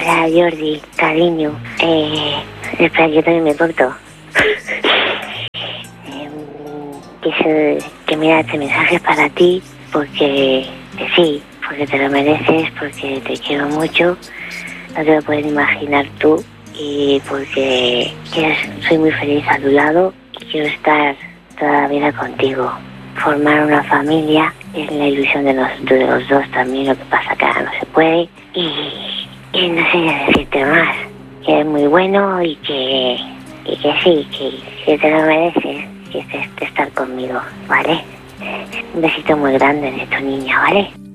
Mira, Jordi, cariño, espera, yo también me corto. Que mira, este mensaje es para ti, porque sí, porque te lo mereces, porque te quiero mucho, no te lo puedes imaginar tú, y porque soy muy feliz a tu lado y quiero estar toda la vida contigo. Formar una familia es la ilusión de los dos también, lo que pasa que ahora no se puede, y no sé qué decirte más, que es muy bueno y que sí, que te lo mereces, que estés estar conmigo, ¿vale? Un besito muy grande de tu niña, ¿vale?